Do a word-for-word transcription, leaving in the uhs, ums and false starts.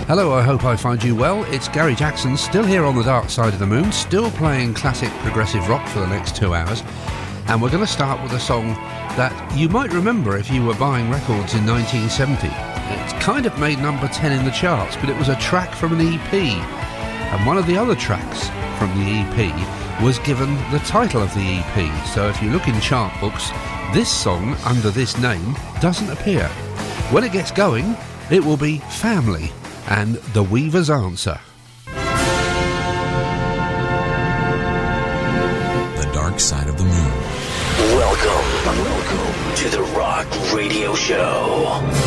Hello, I hope I find you well. It's Gary Jackson, still here on the dark side of the moon, still playing classic progressive rock for the next two hours. And we're going to start with a song that you might remember if you were buying records in nineteen seventy. It's kind of made number ten in the charts, but it was a track from an E P. And one of the other tracks from the E P was given the title of the E P. So if you look in chart books, this song under this name doesn't appear. When it gets going, it will be Family and The Weaver's Answer. The Dark Side of the Moon. Welcome, welcome to the Rock Radio Show.